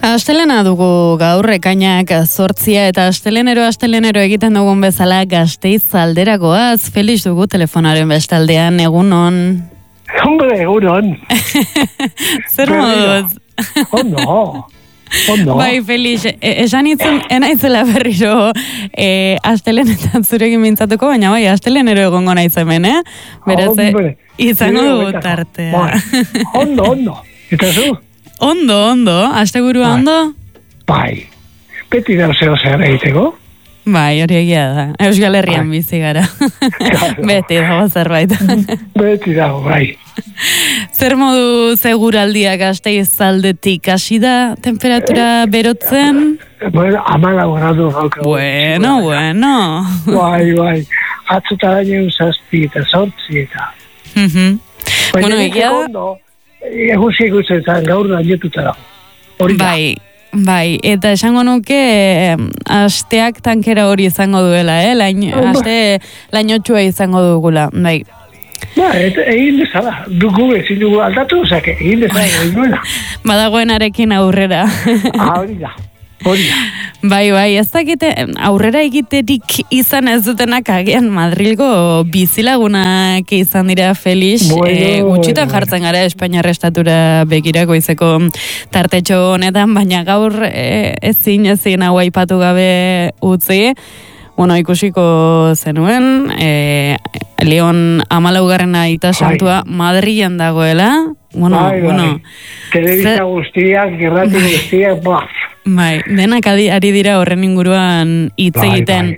Astelena dugu gaur ekainak 8 eta astelenero egiten dugun bezala Gasteiz alderagoaz. Felix dugu telefonaren bestaldean, egunon. Hombre, egunon. Zer moduz? Ondo. Bai, Felix, esan itzun, enaitzela berriro astelenetan zurekin mintzatuko, baina bai, astelenero egongo naiz hemen, Beraz, izango dugu tartea. Bai. Ondo. Eta zu? Ondo, asteburua ondo? Bai. Beti da zer egiteko? Bai, hori egia da. Euskal Herrian bizi gara. Beti dago zerbait. Beti dago, bai. Zer modu seguraldia Gasteiz aldetik hasi da temperatura berotzen? Bueno, 14 gradu gauka. Bueno. Bai. Atzutaraino 7 eta 8 eta. Bueno, egia da. Egusi ikusten gaur da nietuta dago. Bai, eta esango nuke asteak tankera hori izango duela, aste lainotxua izango dugula, bai. Egin dezala, dugu ezin dugu aldatu, egin dezala egin duela. Badagoenarekin aurrera. Hori da. Bai, ez dakite aurrera egiterik izan ez dutenak agian Madrilgo bizilagunak izan dira, Felix. Gutxitan jartzen gara Espainiar estatura begirako izeko tartetxo honetan, baina gaur ezin hau aipatu gabe utzi. Bueno, ikusiko zenuen, Leon 14. aita santua Madrilen dagoela. Bueno. Telebista guztiak, gerrati guztiak, Bai, denak ari dira horren inguruan hitz egiten.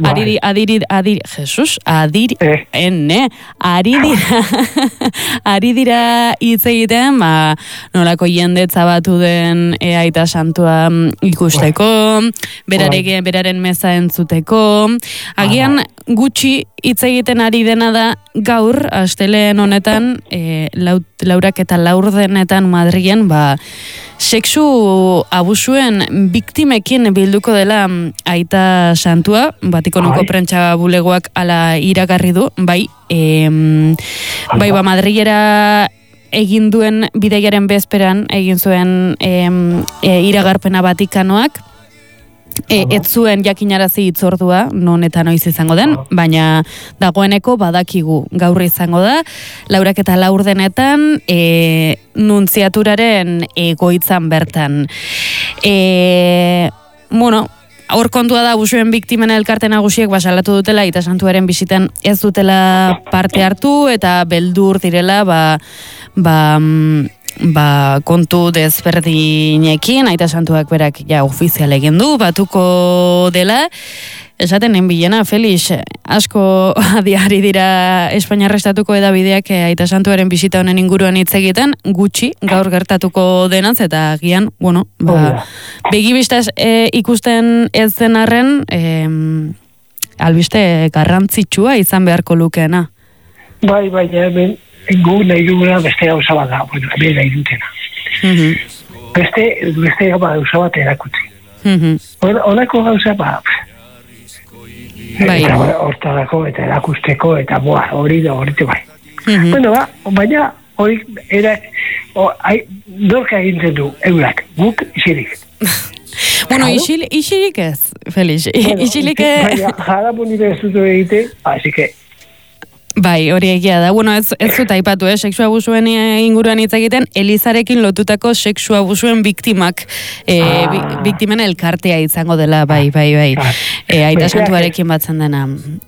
Ari dira hitz egiten, nolako jendetza batu den aita santua ikusteko, beraren meza entzuteko. Agian gutxi hitz egiten ari dena da gaur, astelehen honetan, laurak eta laurdenetan Madrilen, sexu abusuen biktimekin bilduko dela aita santua, Vatikanoko prentsa bulegoak ala iragarri du, bai, Madrilera egin duen bidaiaren bezperan, egin zuen iragarpena Vatikanoak, ez zuen jakinarazi hitzordua, non eta noiz izango den, baina dagoeneko badakigu gaur izango da, laurak eta laurdenetan nuntziaturaren egoitzan bertan. Hor kontua da, abusuen biktimen elkarte nagusiek basalatu dutela, aita santuaren bisitan ez dutela parte hartu, eta beldur direla, kontu desberdinekin, aita santuak berak ofizial egin du, batuko dela. Esaten enbilena, Felix, asko ari dira Espainiar estatuko edabideak aita santuaren bisita honen inguruan hitz egiten, gutxi gaur gertatuko denaz, eta gian, begibistaz ikusten ez den arren, albiste garrantzitsua izan beharko lukeena. Bai, hemen nahi duguna beste gauza bat da, hemen nahi dutena. Beste gauza bat erakutzi. Horako gauza bat, hortarako eta erakusteko, eta hori bai. Baina hori dorka egintzen du, eurak, guk isirik. Isirik ez, Felix. Isirik ez. Baina, jaramun nire ez dutu egite, así que bai, hori egia da. Ez dut aipatu, sexu abusuen inguruan hitz egiten, Elizarekin lotutako sexu abusuen biktimak, biktimen elkartea izango dela, bai. Aita santuarekin batzen dena.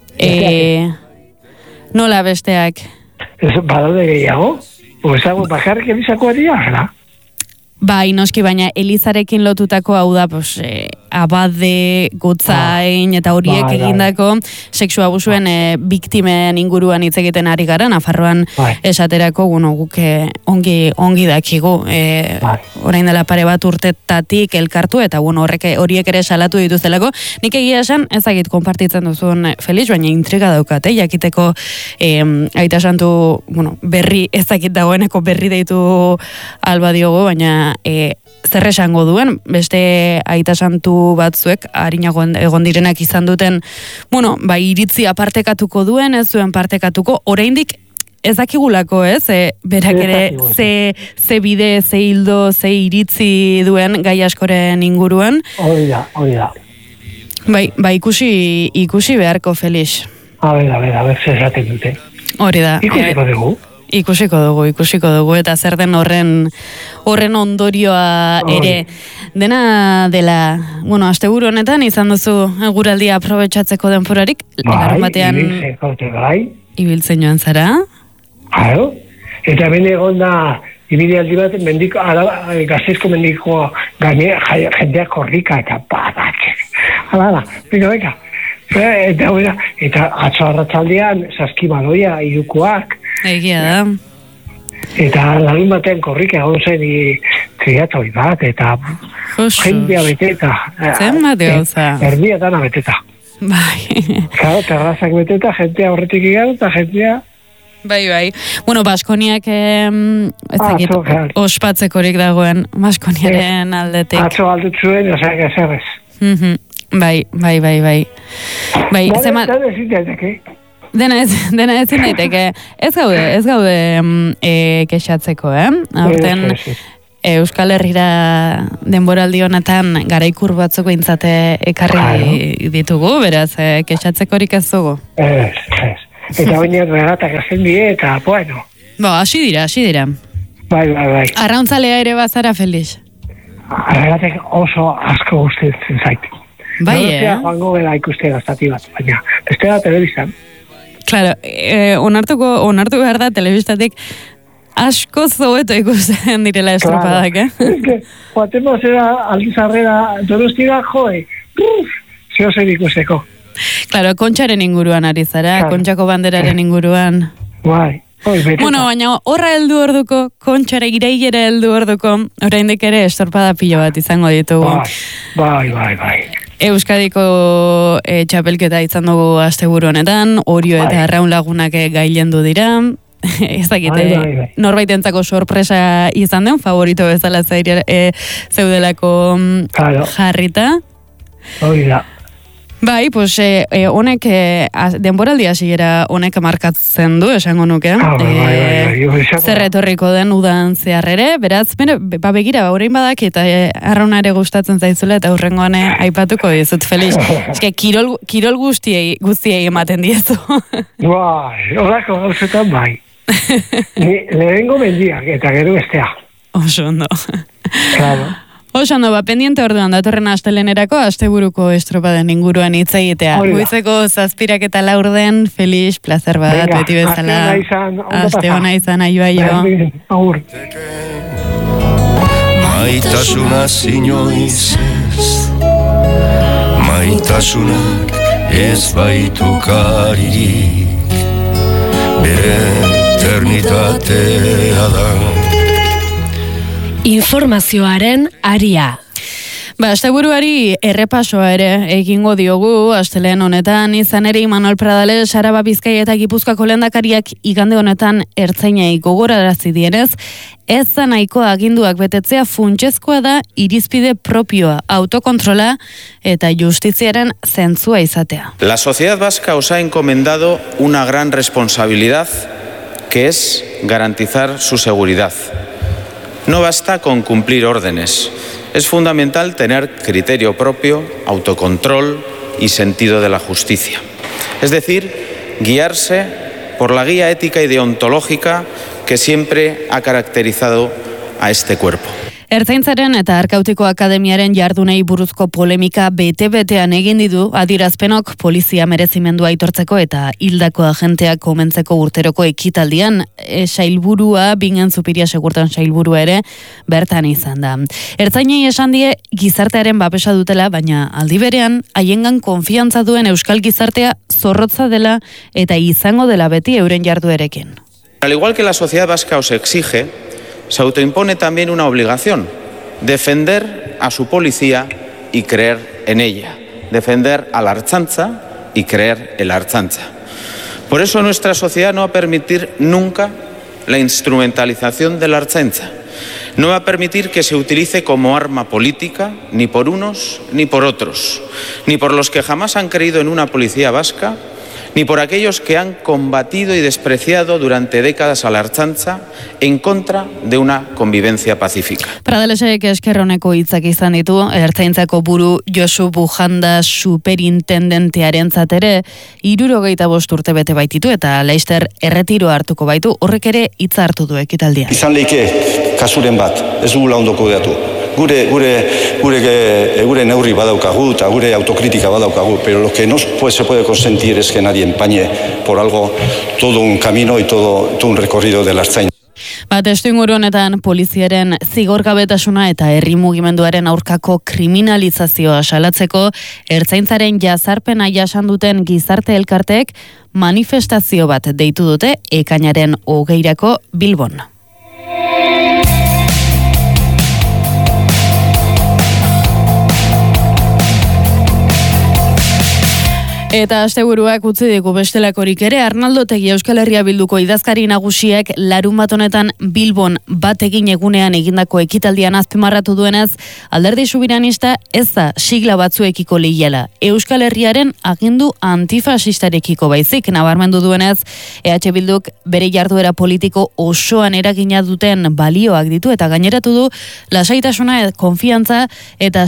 Nola besteak? Badaude gehiago? Oezago bakarrik Elizakoa dira, Bai, noski, baina Elizarekin lotutako hau da, abade, gotzain, eta horiek egindako sexu abusuen biktimen inguruan hitz egiten ari gara, Nafarroan esaterako, guk ongi dakigu, orain dela pare bat urtetatik elkartu, eta horiek ere salatu dituztelako. Nik egia esan, ezagit konpartitzen duzun, Felix, baina intriga daukat, jakiteko aita santu, berri, ezagit dagoeneko berri deitu alba diogo, baina zer esango duen, beste aita santu batzuek, harinago egon direnak izan duten, iritzi apartekatuko duen, ez zuen partekatuko, oraindik ez dakigulako, berak ere ze bide, ze hildo, ze iritzi duen gai askoren inguruan. Hori da. Bai, ikusi beharko, Felix. A ber, zer esaten dute. Hori da. Ikusiko dugu, eta zer den horren ondorioa ere. Dena dela, asteburu honetan izan duzu eguraldia aprobetxatzeko denporarik, larun batean ibiltzen joan zara? Claro, eta bene egon da ibidealdi bat, Gasteizko mendiko jendeak korrika eta batak. Hala, venga. Eta atzo arratzaldean saskibaloia irukoak. Egia da. Eta larun batean korrika egon zen triatoi bat, eta jendea beteta. Zen bat gauza. Erdia dana beteta. Bai. Claro, terrazak beteta, jentea horretik igan, eta jentea... Bai. Baskoniak ospatzekorik dagoen, Baskoniaren aldetik. Atzo aldut zuen, osak ezerrez. Bai. Dena ezin daiteke. Ez gaude kexatzeko, Aurten Euskal Herrira denboraldi honetan garaikur batzuk intzate ekarri ditugu, beraz, kexatzekorik ez dugu. Ez. Eta baina regatak hazen die, eta bueno. Hasi dira. Bai. Arrauntzalea ere bazara, Felix? Regatak oso asko gustatzen zait. Bai, joango gela ikustera zati bat, baina beste da telebistan. Claro, onartuko behar da telebistatik asko zoeto ikusten direla estropadak, Joatemo zera aldizarrera Donostira joe, zeo zer ikusteko. Claro, Kontxaren inguruan ari zara, Kontxako banderaren inguruan. Bai. Baina horra heldu orduko, Kontxara irailera heldu orduko, oraindik ere estorpada pilo bat izango ditugu. Bai. Euskadiko txapelketa izan dugu asteburu honetan, Orio eta Arraun Lagunak gailendu dira. Ez dakite, norbaitentzako sorpresa izan den, favorito bezala zeudelako jarrita. Hori da. Bai, pues honek denboraldi hasiera honek markatzen du, esango nuke. Zer etorriko den udan zehar ere, beraz, begira, orain badak eta Arrauna ere gustatzen zaizula eta hurrengoan aipatuko dizut, Felix. Eske kirol guztiei ematen diezu. Bai, horako gauzetan bai. Lehengo mendiak eta gero bestea. Oso ondo. Claro. Oso ondo, pendiente orduan datorren astelenerako asteburuko estropaden inguruan hitz egitea. Goizeko 7 eta 4 den, Felix, placer bat, beti bezala. Aste ona izan, aio. Agur. Maitasuna inoiz ez, maitasunak ez baitu karirik, bere eternitatea da. Informazioaren aria. Asteburuari errepasoa ere egingo diogu, astelehen honetan izan ere Imanol Pradales, Araba, Bizkaia eta Gipuzkoako lehendakariak igande honetan ertzainei gogorarazi dienez, ez da nahiko aginduak betetzea funtsezkoa da irizpide propioa, autokontrola eta justiziaren zentzua izatea. La sociedad vasca os ha encomendado una gran responsabilidad, que es garantizar su seguridad. No basta con cumplir órdenes. Es fundamental tener criterio propio, autocontrol y sentido de la justicia. Es decir, guiarse por la guía ética y deontológica que siempre ha caracterizado a este cuerpo. Ertzaintzaren eta Arkautiko Akademiaren jardunei buruzko polemika bete-betean egin ditu adierazpenok polizia merezimendua aitortzeko eta hildako agenteak komentzeko urteroko ekitaldian sailburua, Bingen Zupiria segurtan sailburua ere, bertan izan da. Ertzainei esan die gizartearen babesa dutela, baina aldi berean haiengan konfiantza duen euskal gizartea zorrotza dela eta izango dela beti euren jarduerekin. Al igual que la sociedad vasca os exige, se autoimpone también una obligación, defender a su policía y creer en ella, defender a la Ertzaintza y creer en la Ertzaintza. Por eso nuestra sociedad no va a permitir nunca la instrumentalización de la Ertzaintza, no va a permitir que se utilice como arma política ni por unos ni por otros, ni por los que jamás han creído en una policía vasca, ni por aquellos que han combatido y despreciado durante décadas a la Ertzaintza en contra de una convivencia pacífica. Pradalesek eskerroneko hitzak izan ditu, Ertzaintzako buru Josu Bujanda superintendentearentzat ere 75 urte bete baititu eta Leister erretiro hartuko baitu, horrek ere hitza hartu du ekitaldia. Izan leike kasuren bat, ez dugula ondo kudeatu. Gure neurri badaukagu eta gure autokritika badaukagu, pero lo que no se puede consentir es que nadie empañe por algo todo un camino y todo un recorrido de la Ertzaintza. Testuinguru honetan poliziaren zigorgabetasuna eta herri mugimenduaren aurkako kriminalizazioa salatzeko Ertzaintzaren jazarpena jasan duten gizarte elkarteek manifestazio bat deitu dute ekainaren 20 Bilbon. Eta asteburuak utzi digu bestelakorik ere, Arnaldo Otegi Euskal Herria Bilduko idazkari nagusiek larunbat honetan Bilbon bat egin egunean egindako ekitaldian azpimarratu duenez, Alderdi Soberanista ez da sigla batzuekiko leiala. Euskal Herriaren agindu antifasistarekiko baizik, nabarmendu duenez, EH Bilduk bere jarduera politiko osoan eragina duten balioak ditu eta gaineratu du lasaitasuna, konfiantza eta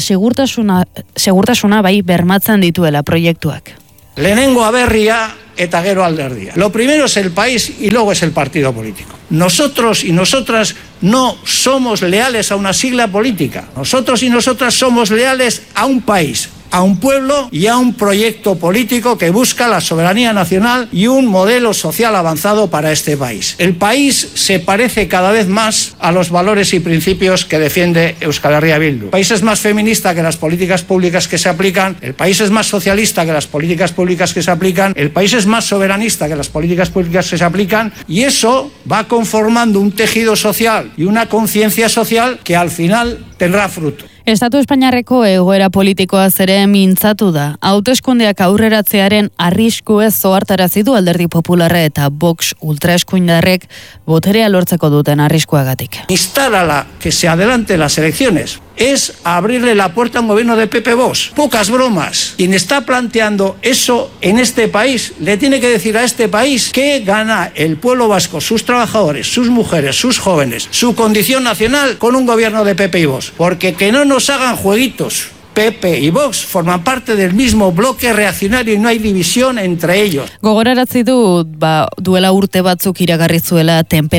segurtasuna bai bermatzen dituela proiektuak. Lehenengo aberria eta gero alderdia. Lo primero es el país y luego es el partido político. Nosotros y nosotras no somos leales a una sigla política. Nosotros y nosotras somos leales a un país, a un pueblo y a un proyecto político que busca la soberanía nacional y un modelo social avanzado para este país. El país se parece cada vez más a los valores y principios que defiende Euskal Herria Bildu. El país es más feminista que las políticas públicas que se aplican, el país es más socialista que las políticas públicas que se aplican, el país es más soberanista que las políticas públicas que se aplican, y eso va conformando un tejido social y una conciencia social que al final tendrá fruto. Estatu Espainiarreko egoera politikoa ere mintzatu da. Hauteskundeak aurreratzearen arrisku ez ohartarazi du Alderdi Popularra eta Vox ultraeskuindarrek boterea lortzeko duten arriskuagatik. Instar a la que se adelante las elecciones es abrirle la puerta a un gobierno de PP Vox. Pocas bromas. Quien está planteando eso en este país le tiene que decir a este país que gana el pueblo vasco, sus trabajadores, sus mujeres, sus jóvenes, su condición nacional con un gobierno de PP y Vox. Porque que no nos hagan jueguitos. PP y Vox forman parte del mismo bloque reaccionario y no hay división entre ellos. Gogoraratzi du, duela urte batzuk iragarri zuela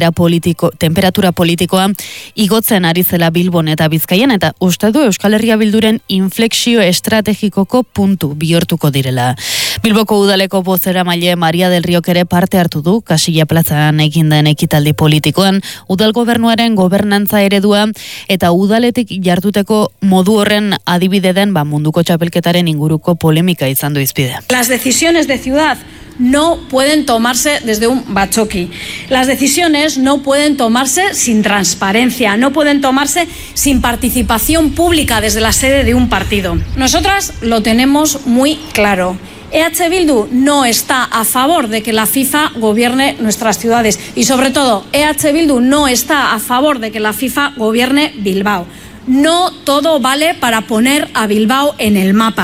temperatura politikoa igotzen ari zela Bilbon eta Bizkaian, eta uste du Euskal Herria Bilduren inflexio estrategikoko puntu bihurtuko direla. Bilboko udaleko bozeramaile Maria del Riok ere parte hartu du Kasilla plazan egin den ekitaldi politikoan, udal gobernuaren gobernantza eredua eta udaletik jarduteko modu horren adibide den munduko txapelketaren inguruko polemika izan du izpide. Las decisiones de ciudad no pueden tomarse desde un batzoki. Las decisiones no pueden tomarse sin transparencia, no pueden tomarse sin participación pública desde la sede de un partido. Nosotras lo tenemos muy claro. EH Bildu no está a favor de que la FIFA gobierne nuestras ciudades y, sobre todo, EH Bildu no está a favor de que la FIFA gobierne Bilbao. No todo vale para poner a Bilbao en el mapa.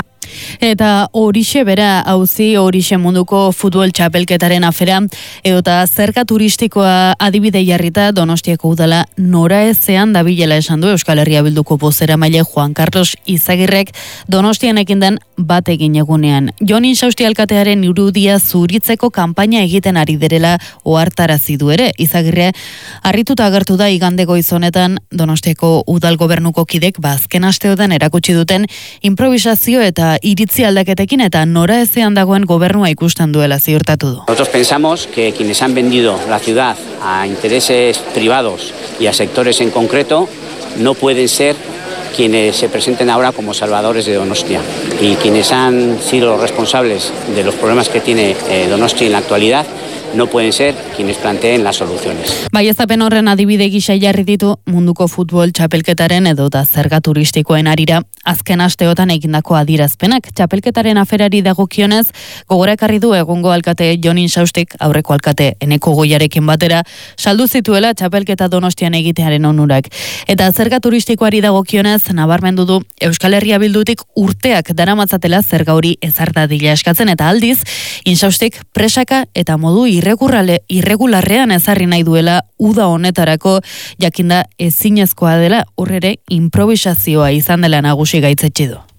Eta horixe bera auzi horixe munduko futbol txapelketaren afera edota zerga turistikoa adibide jarrita Donostiako udala nora ezean dabilela esan du Euskal Herria Bilduko bozeramaile Juan Carlos Izagirrek Donostian ekindan bat egin egunean. Jon Insausti alkatearen irudia zuritzeko kanpaina egiten ari direla ohartarazi du ere. Izagirre harrituta agertu da igande goizonetan Donostiako udal gobernuko kidek azken asteotan erakutsi duten improvisazio eta iritzi aldaketekin eta nora ezean dagoen gobernua ikusten duela ziurtatu du. Nosotros pensamos que quienes han vendido la ciudad a intereses privados y a sectores en concreto no pueden ser quienes se presenten ahora como salvadores de Donostia, y quienes han sido los responsables de los problemas que tiene Donostia en la actualidad no pueden ser quienes planteen las soluciones. Baieztapen horren adibide gisa jarri ditu munduko futbol txapelketaren edota zerga turistikoen arira azken asteotan egindako adierazpenak. Txapelketaren aferari dagokionez, gogora ekarri du egungo alkate Jon Insaustek aurreko alkate Eneko Goiarekin batera saldu zituela txapelketa Donostian egitearen onurak. Eta zerga turistikoari dagokionez, nabarmendu du Euskal Herria Bildutik urteak daramatzatela zerga hori ezartadila eskatzen, eta aldiz, Insaustek presaka eta modu irregularrean ezarri nahi duela uda honetarako, jakinda ezinezkoa dela, urrere improvisazioa izan dela nagusi gaitzetsi du.